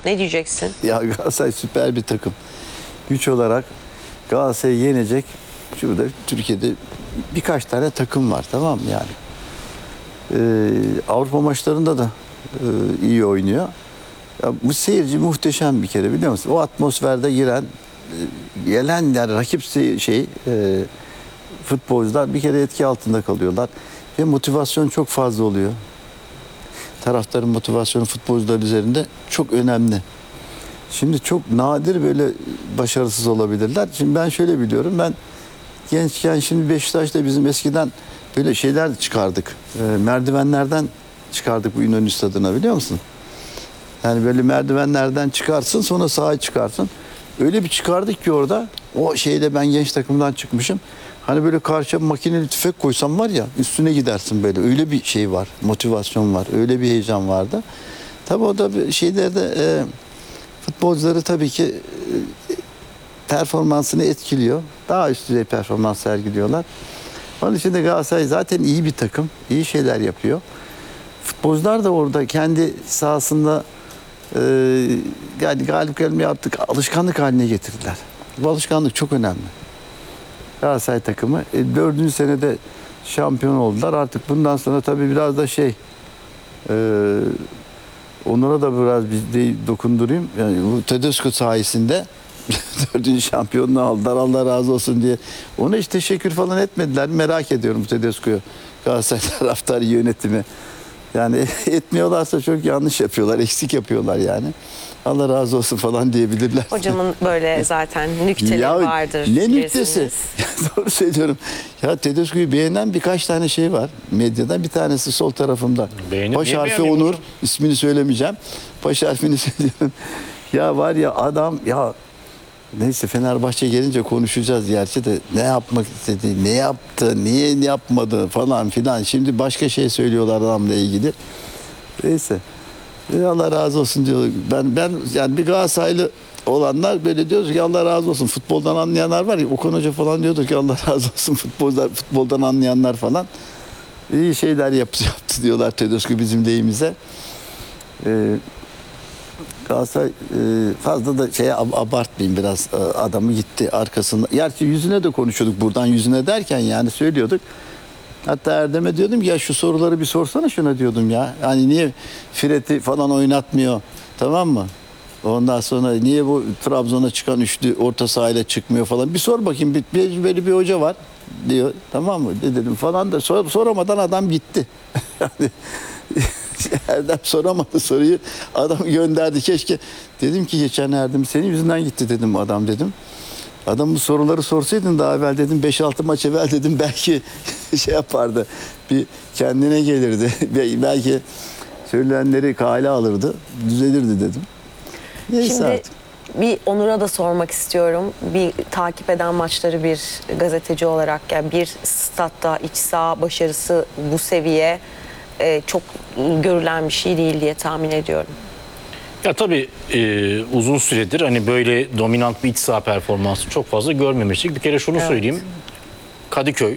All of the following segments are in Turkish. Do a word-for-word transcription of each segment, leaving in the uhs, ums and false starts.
Ne diyeceksin? Ya Galatasaray süper bir takım. Güç olarak Galatasaray'ı yenecek. Şurada Türkiye'de birkaç tane takım var, tamam mı yani? Ee, Avrupa maçlarında da e, iyi oynuyor. Ya bu seyirci muhteşem bir kere, biliyor musun? O atmosferde giren, e, gelen yani rakip se- şey e, futbolcular bir kere etki altında kalıyorlar. Ve motivasyon çok fazla oluyor. Taraftarın motivasyonu futbolcular üzerinde çok önemli. Şimdi çok nadir böyle başarısız olabilirler. Şimdi ben şöyle biliyorum, ben gençken şimdi Beşiktaş'ta bizim eskiden böyle şeyler çıkardık. E, merdivenlerden çıkardık bu İnönü Stadı'na, biliyor musun? Yani böyle merdivenlerden çıkarsın, sonra sağa çıkarsın. Öyle bir çıkardık ki orada, o şeyde ben genç takımdan çıkmışım. Hani böyle karşıya makineli tüfek koysam var ya, üstüne gidersin böyle. Öyle bir şey var, motivasyon var, öyle bir heyecan vardı. Tabii o da şeylerde e, futbolcuları tabii ki e, performansını etkiliyor. Daha üst düzey performans sergiliyorlar. Onun için de Galatasaray zaten iyi bir takım, iyi şeyler yapıyor. Futbolcular da orada kendi sahasında e, yani galip gelmeyi artık alışkanlık haline getirdiler. Bu alışkanlık çok önemli. Galatasaray takımı e, dördüncü senede şampiyon oldular. Artık bundan sonra tabii biraz da şey e, onlara da biraz bir de dokundurayım. Yani bu Tedesco sayesinde dördüncü şampiyonluğu aldılar. Allah razı olsun diye. Ona hiç teşekkür falan etmediler. Merak ediyorum bu Tedesco'yu. Galatasaray taraftarı yönetimi. Yani etmiyorlarsa çok yanlış yapıyorlar, eksik yapıyorlar yani. Allah razı olsun falan diyebilirler. Hocamın böyle zaten nükteleri Ya vardır. ne bilirsiniz. nüktesi? Doğru söylüyorum. Ya Tedesco'yu beğenen birkaç tane şey var medyada. Bir tanesi sol tarafımda. Beğenip Baş niye harfi beğenmiyor Onur. hocam? İsmini söylemeyeceğim. Baş harfini söylüyorum. Ya var ya adam ya, neyse Fenerbahçe gelince konuşacağız gerçi de, ne yapmak istedi, ne yaptı, niye yapmadı falan filan. Şimdi başka şey söylüyorlar adamla ilgili. Neyse. E, Allah razı olsun diyor. Ben ben yani bir Galatasaraylı olanlar böyle diyoruz ki Allah razı olsun. Futboldan anlayanlar var ya, Okan Hoca falan diyordur ki Allah razı olsun futboldan, futboldan anlayanlar falan. İyi şeyler yaptı, yaptı diyorlar Tedesco bizim deyimize. Ee, Galatasaray e, fazla da şeye ab- abartmayayım biraz, e, adamı gitti arkasında. Gerçi yüzüne de konuşuyorduk buradan, yüzüne derken yani söylüyorduk. Hatta Erdem'e diyordum ki ya şu soruları bir sorsana şuna diyordum ya. Hani niye Fred'i falan oynatmıyor, tamam mı? Ondan sonra niye bu Trabzon'a çıkan üçlü orta sahayla çıkmıyor falan. Bir sor bakayım, bir, bir, böyle bir hoca var diyor, tamam mı? De dedim falan da sor, soramadan adam gitti. Yani Erdem soramadı soruyu. Adam gönderdi. Keşke dedim ki geçen Erdem senin yüzünden gitti dedim adam dedim. Adam bu soruları sorsaydın daha evvel dedim, beş altı maç evvel dedim, belki şey yapardı. Bir kendine gelirdi. Belki söylenenleri kale alırdı. Düzelirdi dedim. Neyse Şimdi artık. bir Onur'a da sormak istiyorum. Bir takip eden maçları bir gazeteci olarak, yani bir statta iç saha başarısı bu seviye e, çok görülen bir şey değil diye tahmin ediyorum. Ya tabii e, uzun süredir hani böyle dominant bir iç saha performansı çok fazla görmemiştik. Bir kere şunu Evet. söyleyeyim. Kadıköy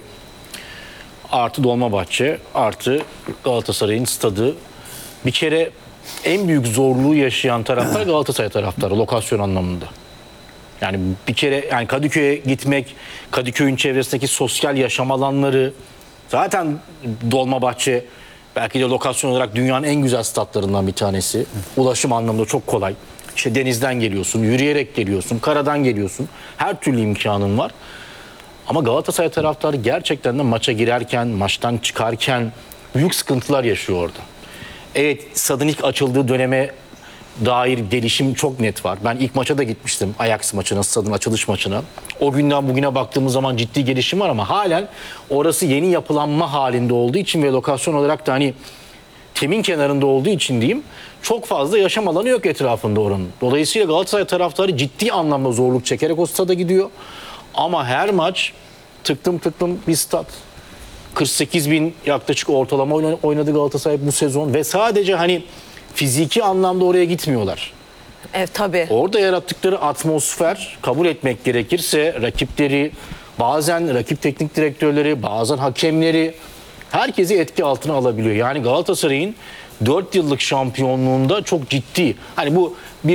artı Dolmabahçe artı Galatasaray'ın stadı, bir kere en büyük zorluğu yaşayan taraftar Galatasaray taraftarı lokasyon anlamında. Yani bir kere yani Kadıköy'e gitmek, Kadıköy'ün çevresindeki sosyal yaşam alanları, zaten Dolmabahçe belki de lokasyon olarak dünyanın en güzel statlarından bir tanesi. Ulaşım anlamında çok kolay. İşte denizden geliyorsun, yürüyerek geliyorsun, karadan geliyorsun. Her türlü imkanın var. Ama Galatasaray taraftarı gerçekten de maça girerken, maçtan çıkarken büyük sıkıntılar yaşıyor orada. Evet, stadın ilk açıldığı döneme dair gelişim çok net var. Ben ilk maça da gitmiştim, Ajax maçına, stadın açılış maçına. O günden bugüne baktığımız zaman ciddi gelişim var ama halen orası yeni yapılanma halinde olduğu için ve lokasyon olarak da hani temin kenarında olduğu için diyeyim, çok fazla yaşam alanı yok etrafında oranın. Dolayısıyla Galatasaray taraftarı ciddi anlamda zorluk çekerek o stada gidiyor. Ama her maç tıktım tıktım bir stat. kırk sekiz bin yaklaşık ortalama oynadı Galatasaray bu sezon ve sadece hani fiziki anlamda oraya gitmiyorlar. Evet tabii. Orada yarattıkları atmosfer, kabul etmek gerekirse rakipleri, bazen rakip teknik direktörleri, bazen hakemleri, herkesi etki altına alabiliyor. Yani Galatasaray'ın dört yıllık şampiyonluğunda çok ciddi. Hani bu bir